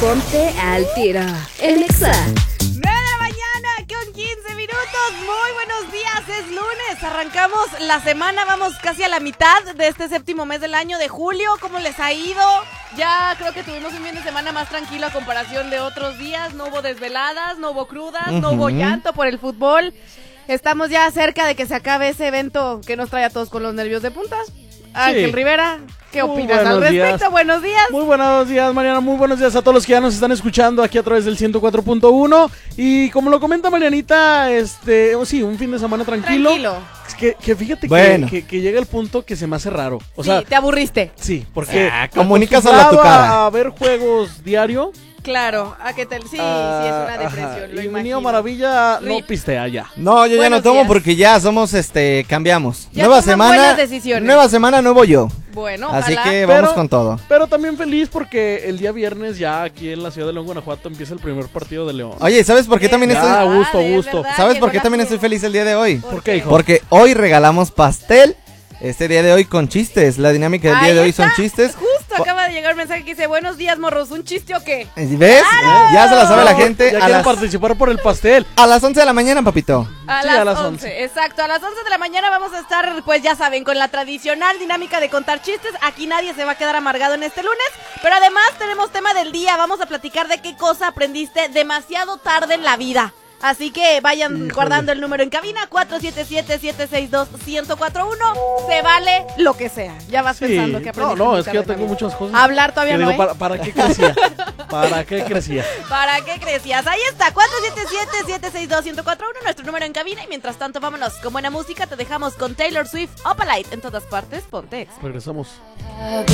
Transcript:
Ponte al tiro. El Exa. 9 de la mañana con 15 minutos. Muy buenos días, es lunes. Arrancamos la semana, vamos casi a la mitad de este séptimo mes del año de julio. ¿Cómo les ha ido? Ya creo que tuvimos un fin de semana más tranquilo a comparación de otros días. No hubo desveladas, no hubo crudas, no hubo llanto por el fútbol. Estamos ya cerca de que se acabe ese evento que nos trae a todos con los nervios de punta. Ángel Rivera, ¿qué opinas al respecto? Días. Buenos días. Muy buenos días, Mariana. Muy buenos días a todos los que ya nos están escuchando aquí a través del 104.1. Y como lo comenta Marianita, sí, un fin de semana tranquilo. Que fíjate que llega el punto que se me hace raro. O sea, te aburriste. Sí, porque comunícaselo a tu cara. A ver juegos diario. Claro, a que sí, es una depresión, lo y mi imagino. niño Maravilla no pistea ya. No, yo ya no tomo días. porque ya somos, cambiamos. Ya nueva toman semana, buenas decisiones. nueva semana, nuevo yo. Bueno, así ojalá. que vamos con todo. Pero también feliz porque el día viernes ya aquí en la ciudad de León, Guanajuato, empieza el primer partido de León. Oye, ¿sabes por qué también estoy? A gusto. ¿Sabes por qué también estoy feliz el día de hoy? ¿Por qué, hijo? Porque hoy regalamos pastel. Este día de hoy con chistes. La dinámica del día de hoy son chistes. Justo acaba de llegar un mensaje que dice: buenos días, morros, ¿un chiste o qué? ¿Ves? ¡Claro! Ya se la sabe la gente. Ya quieren participar por el pastel. A las 11 de la mañana, papito. A las 11, exacto, a las 11 de la mañana vamos a estar, pues ya saben, con la tradicional dinámica de contar chistes. Aquí nadie se va a quedar amargado en este lunes, pero además tenemos tema del día. Vamos a platicar de qué cosa aprendiste demasiado tarde en la vida. Así que vayan guardando el número en cabina, 477-762-1041. Se vale lo que sea. Ya vas pensando que aprendiste. No, es que yo tengo muchas cosas. Hablar todavía no, digo, ¿para qué crecía? ¿Para qué crecía? ¿Para qué crecías? Ahí está, 477-762-1041, nuestro número en cabina. Y mientras tanto, vámonos con buena música. Te dejamos con Taylor Swift, Opalite. En todas partes, ponte Exa. Regresamos.